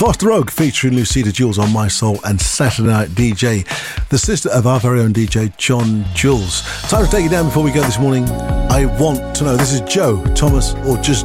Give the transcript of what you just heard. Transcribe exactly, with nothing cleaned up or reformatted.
Foster Oak featuring Lucida Jules on My Soul and Saturday Night D J, the sister of our very own D J John Jules. Time to take you down before we go this morning. I want to know, this is Joe, Thomas or just